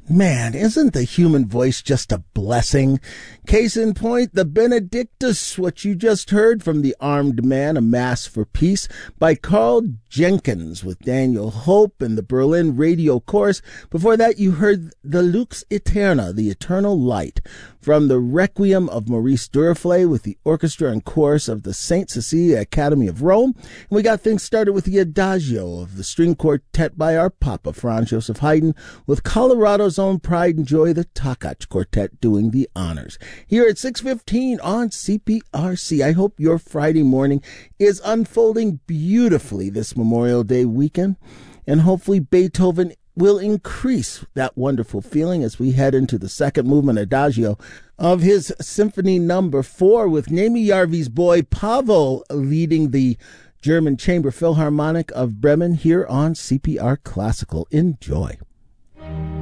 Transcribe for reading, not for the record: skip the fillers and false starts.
Man, isn't the human voice just a blessing? Case in point, the Benedictus, what you just heard from The Armed Man, A Mass for Peace, by Carl Jenkins with Daniel Hope and the Berlin Radio Chorus. Before that, you heard the Lux Eterna, The Eternal Light, from the Requiem of Maurice Duruflé with the orchestra and chorus of the St. Cecilia Academy of Rome. And we got things started with the Adagio of the string quartet by our Papa, Franz Joseph Haydn, with Colorado's own Pride and Joy, the Takach Quartet, doing the honors. Here at 6:15 on CPRC. I hope your Friday morning is unfolding beautifully this Memorial Day weekend, and hopefully Beethoven will increase that wonderful feeling as we head into the second movement Adagio of his Symphony Number 4, with Nemi Järvi's boy Pavel leading the German Chamber Philharmonic of Bremen here on CPR Classical. Enjoy.